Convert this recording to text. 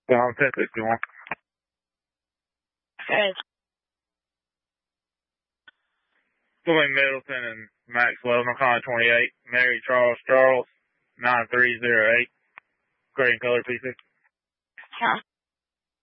Yeah, I'm 1061. Thanks. William Middleton and Maxwell, Macon 28, Mary Charles 9308, gray and color PC. Huh.